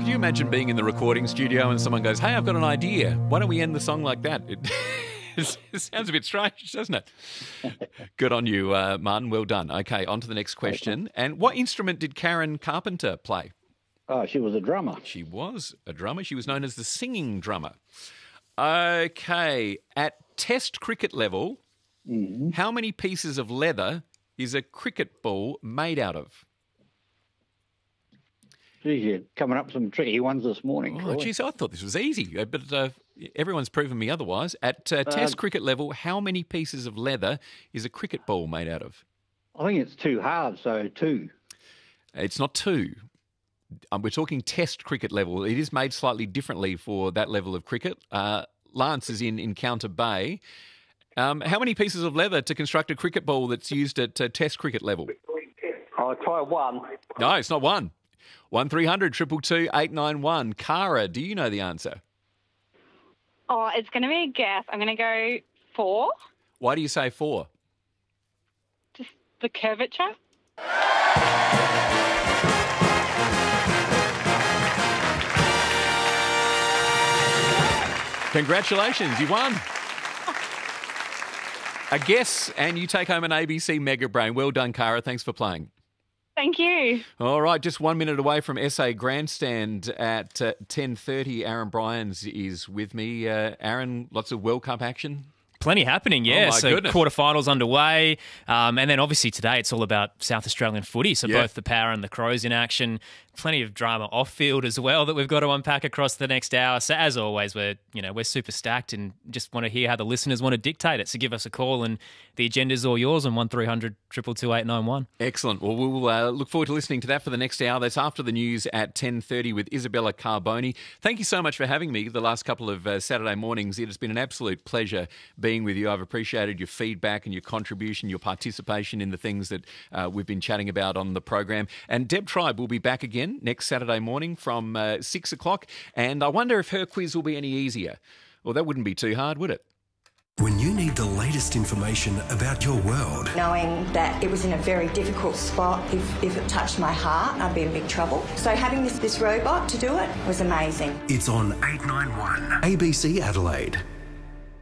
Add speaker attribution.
Speaker 1: Could you imagine being in the recording studio and someone goes, "Hey, I've got an idea. Why don't we end the song like that?" It sounds a bit strange, doesn't it? Good on you, Martin. Well done. Okay, on to the next question. And what instrument did Karen Carpenter play?
Speaker 2: Oh, she was a drummer.
Speaker 1: She was a drummer. She was known as the singing drummer. Okay, at Test cricket level, how many pieces of leather is a cricket ball made out of?
Speaker 2: Geez, you're coming up with some tricky ones this morning.
Speaker 1: Oh, geez, I thought this was easy, but everyone's proven me otherwise. At Test cricket level, how many pieces of leather is a cricket ball made out of?
Speaker 2: I think it's too hard, so 2.
Speaker 1: It's not 2. We're talking Test cricket level. It is made slightly differently for that level of cricket. Lance is in Encounter Bay. How many pieces of leather to construct a cricket ball that's used at Test cricket level?
Speaker 3: I'll try 1.
Speaker 1: No, it's not 1. 1300 222 891. Cara, do you know the answer?
Speaker 4: Oh, it's going to be a guess. I'm going to go 4.
Speaker 1: Why do you say 4?
Speaker 4: Just the curvature.
Speaker 1: Congratulations, you won. A guess, and you take home an ABC Mega Brain. Well done, Cara. Thanks for playing.
Speaker 4: Thank you.
Speaker 1: All right, just 1 minute away from SA Grandstand at 10:30. Aaron Bryans is with me. Aaron, lots of World Cup action?
Speaker 5: Plenty happening, yeah.
Speaker 1: Oh, my goodness.
Speaker 5: Quarterfinals underway. And then obviously today it's all about South Australian footy. So both the Power and the Crows in action. Plenty of drama off field as well that we've got to unpack across the next hour. So as always, we're super stacked and just want to hear how the listeners want to dictate it. So give us a call and the agenda's all yours on 1300 222 891.
Speaker 1: Excellent. Well, we'll look forward to listening to that for the next hour. That's after the news at 10:30 with Isabella Carboni. Thank you so much for having me the last couple of Saturday mornings. It has been an absolute pleasure being with you. I've appreciated your feedback and your contribution, your participation in the things that we've been chatting about on the program. And Deb Tribe will be back again next Saturday morning from 6 o'clock. And I wonder if her quiz will be any easier. Well, that wouldn't be too hard, would it?
Speaker 6: When you need the latest information about your world.
Speaker 7: Knowing that it was in a very difficult spot, if it touched my heart, I'd be in big trouble. So having this robot to do it was amazing.
Speaker 6: It's on 891 ABC Adelaide.